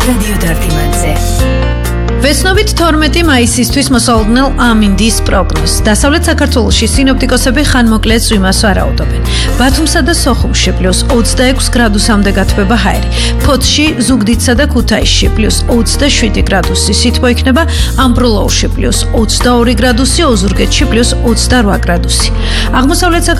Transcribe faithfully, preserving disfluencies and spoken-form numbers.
რადიო დარტიმანზე. ვეცნობით თორმეტი მაისისთვის მოსალოდნელ ამინდის პროგნოზს. დასავლეთ საქართველოში სინოპტიკოსები ხანმოკლე წვიმას ვარაუდობენ. ბათუმსა და სოხუმში პლუს ოცდაექვსი გრადუსამდე გათბება ჰაერი. ფოთში, ზუგდიდსა და ქუთაისში პლუს ოცდაშვიდი გრადუსი სითბო იქნება, ამბროლაურში პლუს ოცდაორი გრადუსი, ოზურგეთში პლუს ოცდარვა გრადუსი. აღმოსავლეთ